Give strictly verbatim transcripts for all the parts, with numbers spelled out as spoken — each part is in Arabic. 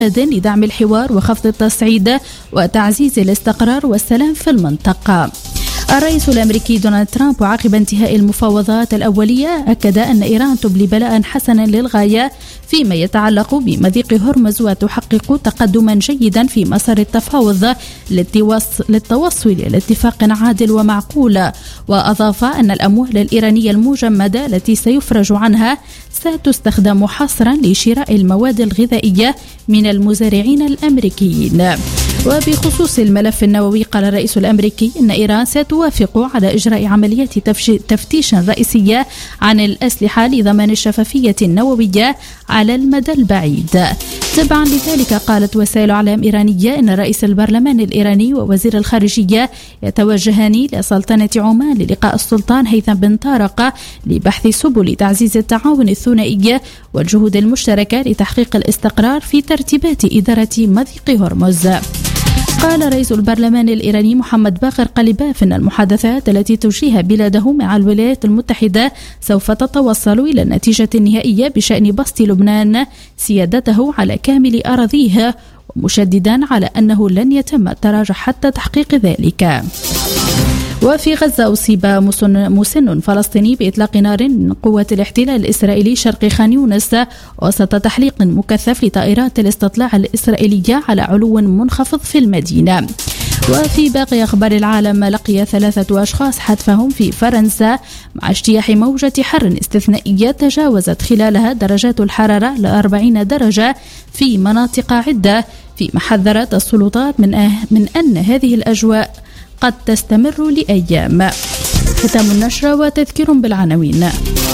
لدعم الحوار وخفض التصعيد وتعزيز الاستقرار والسلام في المنطقة. الرئيس الأمريكي دونالد ترامب عقب انتهاء المفاوضات الأولية أكد أن إيران تبلي بلاء حسنا للغاية فيما يتعلق بمضيق هرمز وتحقق تقدما جيدا في مسار التفاوض للتوصل إلى اتفاق عادل ومعقول. وأضاف أن الأموال الإيرانية المجمدة التي سيفرج عنها ستستخدم حصرا لشراء المواد الغذائية من المزارعين الأمريكيين. وبخصوص الملف النووي قال الرئيس الأمريكي أن إيران ستوافق على إجراء عملية تفتيش رئيسية عن الأسلحة لضمان الشفافية النووية على المدى البعيد. تبعا لذلك قالت وسائل إعلام إيرانية أن رئيس البرلمان الإيراني ووزير الخارجية يتوجهان لسلطنة عمان للقاء السلطان هيثم بن طارق لبحث سبل تعزيز التعاون الثنائي والجهود المشتركة لتحقيق الاستقرار في ترتيبات إدارة مضيق هرمز. قال رئيس البرلمان الإيراني محمد باقر قليباف أن المحادثات التي تجريها بلاده مع الولايات المتحدة سوف تتوصل إلى النتيجة النهائية بشأن بسط لبنان سيادته على كامل أراضيه، ومشددا على أنه لن يتم التراجع حتى تحقيق ذلك. وفي غزة أصيب مسن فلسطيني بإطلاق نار من قوة الاحتلال الإسرائيلي شرق خان يونس وسط تحليق مكثف لطائرات الاستطلاع الإسرائيلية على علو منخفض في المدينة. وفي باقي أخبار العالم لقي ثلاثة أشخاص حتفهم في فرنسا مع اجتياح موجة حر استثنائية تجاوزت خلالها درجات الحرارة لأربعين درجة في مناطق عدة، فيما حذرت السلطات من, أه من أن هذه الأجواء قد تستمر لأيام. ختام النشرة وتذكير بالعناوين.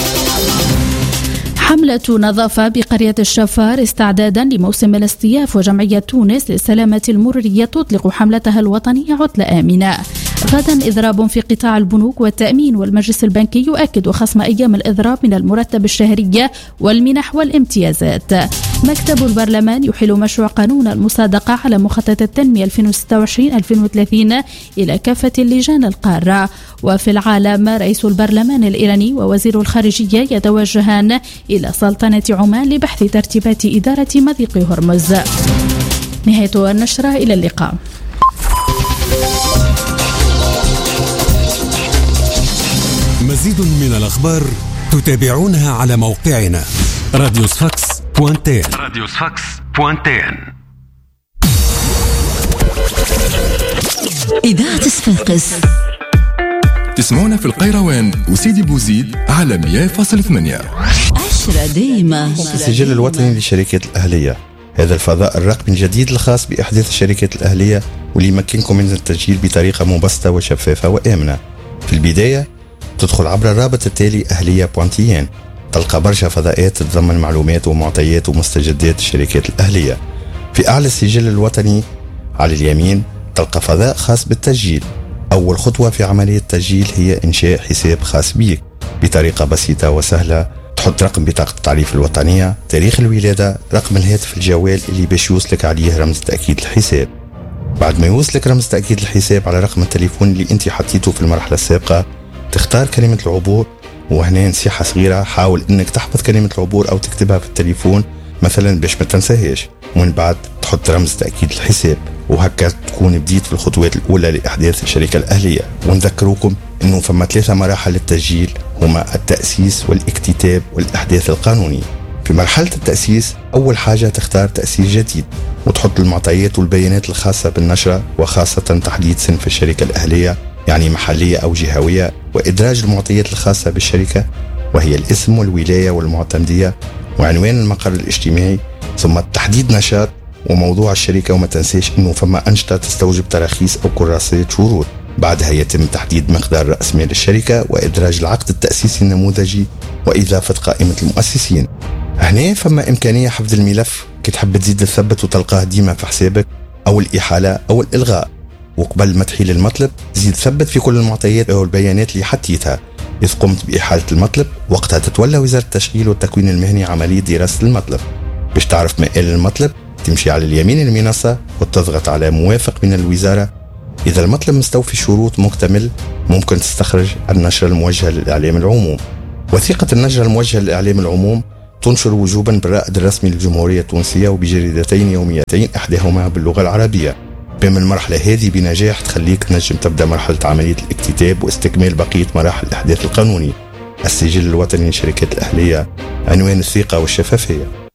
حملة نظافة بقرية الشفار استعدادا لموسم الاصطياف، وجمعية تونس للسلامة المرورية تطلق حملتها الوطنية عطلة آمنة. غدا إضراب في قطاع البنوك والتأمين، والمجلس البنكي يؤكد خصم أيام الإضراب من المرتب الشهري والمنح والامتيازات. مكتب البرلمان يحيل مشروع قانون المصادقة على مخطط التنمية ألفين وستة وعشرين ألفين وثلاثين إلى كافة اللجان القارة. وفي العالم رئيس البرلمان الإيراني ووزير الخارجية يتوجهان إلى سلطنة عمان لبحث ترتيبات إدارة مضيق هرمز. نهاية النشرة، إلى اللقاء. مزيد من الأخبار تتابعونها على موقعنا راديو صفاقس بوانتين. راديو صفاقس بوانتين. إذاعة صفاقس تسمعونا في القيروان وسيدي بوزيد على مية فاصلة ثمانية. عشرة دايما. السجل الوطني للشركات الأهلية، هذا الفضاء الرقمي الجديد الخاص بإحداث الشركات الأهلية واللي يمكنكم من التسجيل بطريقة مبسطة وشفافة وآمنة. في البداية تدخل عبر الرابط التالي أهلية بوانتيين، تلقى برشا فضاءات تتضمن معلومات ومعطيات ومستجدات الشركات الأهلية. في أعلى السجل الوطني على اليمين تلقى فضاء خاص بالتسجيل. أول خطوة في عملية التسجيل هي إنشاء حساب خاص بيك بطريقة بسيطة وسهلة. تحط رقم بطاقة التعريف الوطنية، تاريخ الولادة، رقم الهاتف الجوال اللي باش يوصلك عليه رمز تأكيد الحساب. بعد ما يوصلك رمز تأكيد الحساب على رقم التليفون اللي انت حطيته في المرحلة السابقة، تختار كلمة العبور، وهنا نصيحة صغيرة، حاول انك تحفظ كلمة العبور او تكتبها في التليفون مثلا باش ما تنساهاش، ومن بعد تحط رمز تأكيد الحساب، وهكا تكون بديت في الخطوات الأولى لإحداث الشركة الأهلية. ونذكروكم أنه فما ثلاثة مراحل للتسجيل، هما التأسيس والاكتتاب والإحداث القانوني. في مرحلة التأسيس أول حاجة تختار تأسيس جديد، وتحط المعطيات والبيانات الخاصة بالنشرة، وخاصة تحديد صنف الشركة الأهلية يعني محلية أو جهوية، وإدراج المعطيات الخاصة بالشركة وهي الاسم والولاية والمعتمدية وعنوان المقر الاجتماعي، ثم تحديد نشاط وموضوع الشركة. وما تنسيش أنه فما أنشطة تستوجب تراخيص أو كراسات شروط. بعدها يتم تحديد مقدار رأس مال الشركة وإدراج العقد التأسيسي النموذجي وإضافة قائمة المؤسسين. هنا فما إمكانية حفظ الملف كي تحب تزيد تثبت وتلقاه ديما في حسابك، أو الإحالة أو الإلغاء. وقبل ما تحيل المطلب زيد ثبت في كل المعطيات أو البيانات اللي حطيتها. إذ قمت بإحالة المطلب وقتها تتولى وزارة التشغيل والتكوين المهني عملية دراسة المطلب. باش تعرف مآل المطلب تمشي على اليمين المنصة وتضغط على موافق من الوزارة. إذا المطلب مستوفي شروط مكتمل ممكن تستخرج النشرة الموجهة للإعلام العموم. وثيقة النشرة الموجهة للإعلام العموم تنشر وجوبا بالرائد الرسمي للجمهورية التونسية وبجريدتين يوميتين إحداهما باللغة العربية. بما المرحلة هذه بنجاح تخليك تنجم تبدأ مرحلة عملية الاكتتاب واستكمال بقية مراحل الإحداث القانوني. السجل الوطني للشركات الأهلية، عنوان الثقة والشفافية.